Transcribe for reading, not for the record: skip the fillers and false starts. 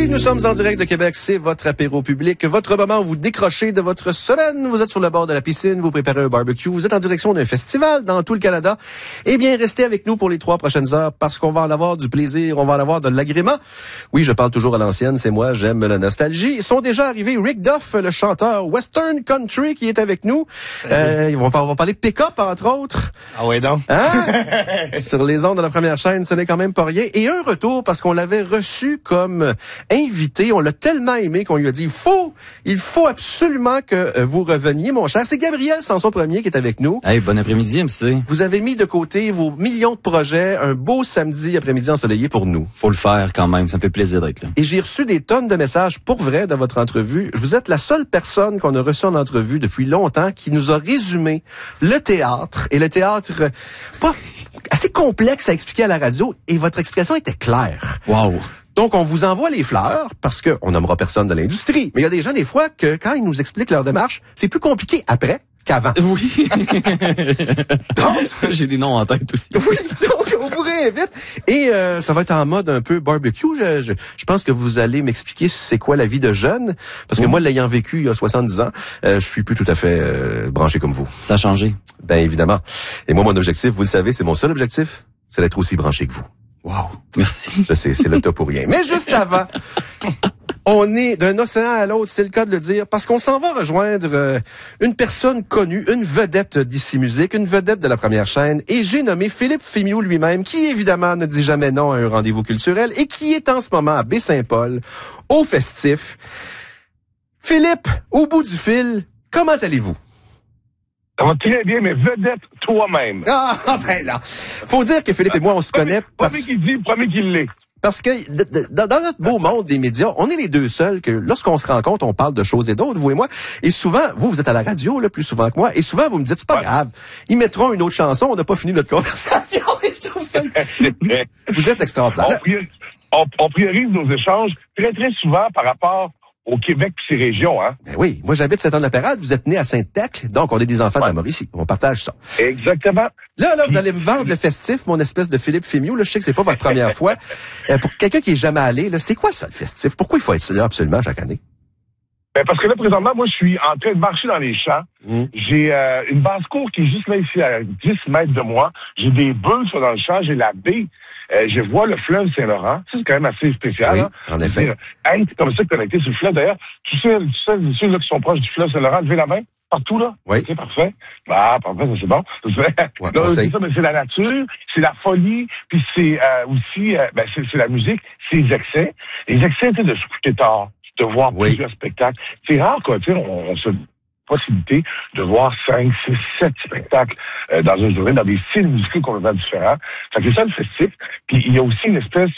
Oui, nous sommes en direct de Québec. C'est votre apéro public, votre moment où vous décrochez de votre semaine. Vous êtes sur le bord de la piscine, vous préparez un barbecue, vous êtes en direction d'un festival dans tout le Canada. Eh bien, restez avec nous pour les 3 prochaines heures parce qu'on va en avoir du plaisir, on va en avoir de l'agrément. Oui, je parle toujours à l'ancienne, c'est moi, j'aime la nostalgie. Ils sont déjà arrivés Rick Duff, le chanteur Western Country qui est avec nous. On va parler pick-up, entre autres. Ah ouais, donc. Hein? Sur les ondes de la première chaîne, ce n'est quand même pas rien. Et un retour parce qu'on l'avait reçu comme invité. On l'a tellement aimé qu'on lui a dit, il faut absolument que vous reveniez, mon cher. C'est Gabriel Sanson-Premier qui est avec nous. Hey, bon après-midi, MC. Vous avez mis de côté vos millions de projets, un beau samedi après-midi ensoleillé pour nous. Faut le faire quand même, ça me fait plaisir d'être là. Et j'ai reçu des tonnes de messages pour vrai de votre entrevue. Vous êtes la seule personne qu'on a reçue en entrevue depuis longtemps qui nous a résumé le théâtre. Et le théâtre, pas assez complexe à expliquer à la radio. Et votre explication était claire. Wow. Donc, on vous envoie les fleurs parce que on nommera personne de l'industrie. Mais il y a des gens, des fois, que quand ils nous expliquent leur démarche, c'est plus compliqué après qu'avant. Oui. Donc, j'ai des noms en tête aussi. Oui, donc on pourrait vite. Et ça va être en mode un peu barbecue. Je pense que vous allez m'expliquer c'est quoi la vie de jeune. Parce que moi, l'ayant vécu il y a 70 ans, je suis plus tout à fait branché comme vous. Ça a changé. Ben évidemment. Et moi, mon objectif, vous le savez, c'est mon seul objectif, c'est d'être aussi branché que vous. Wow. Merci. Je sais, c'est le top pour rien. Mais juste avant, on est d'un océan à l'autre, c'est le cas de le dire, parce qu'on s'en va rejoindre une personne connue, une vedette d'ici musique, une vedette de la première chaîne, et j'ai nommé Philippe Fémiot lui-même, qui évidemment ne dit jamais non à un rendez-vous culturel, et qui est en ce moment à Baie-Saint-Paul, au Festif. Philippe, au bout du fil, comment allez-vous? Ça va très bien, mais vedette toi-même. Ah, ben là. Faut dire que Philippe et moi, on se connaît Premier qui dit, premier qui l'est. parce que dans notre beau monde des médias, on est les deux seuls que lorsqu'on se rencontre, on parle de choses et d'autres, vous et moi. Et souvent, vous êtes à la radio là, plus souvent que moi, et souvent vous me dites c'est pas grave, ils mettront une autre chanson, on n'a pas fini notre conversation. Je trouve ça. Vous êtes extraordinaire. On priorise nos échanges très très souvent par rapport au Québec et ses régions, hein? Ben oui, moi j'habite Saint-Anne-de-la-Pérade, vous êtes né à Sainte-Thècle, donc on est des enfants de la Mauricie. On partage ça. Exactement. Là, vous allez me vendre le festif, mon espèce de Philippe Fémiot. Là, je sais que c'est pas votre première fois. Pour quelqu'un qui est jamais allé, là, c'est quoi ça le festif? Pourquoi il faut être là absolument chaque année? Ben parce que là, présentement, moi, je suis en train de marcher dans les champs. J'ai une basse-cour qui est juste là, ici, à 10 mètres de moi. J'ai des bœufs dans le champ, j'ai la baie. Je vois le fleuve Saint-Laurent. Ça, c'est quand même assez spécial. Oui, hein? en effet. Hey, c'est comme ça connecté sur le fleuve. D'ailleurs, tous ceux là, qui sont proches du fleuve Saint-Laurent, levez la main. Partout, là. Oui. OK, parfait. Ah, parfait, ça, c'est bon. Ouais, non, c'est ça, mais c'est la nature, c'est la folie, puis c'est aussi, c'est la musique, c'est les excès. Les excès, tu sais, de se coucher tard, de voir plusieurs spectacles. C'est rare, quoi, tu sais, on se possibilité de voir 5, 6, 7 spectacles dans une journée, dans des styles musicaux complètement différents. Fait que c'est ça le festif. Puis il y a aussi une espèce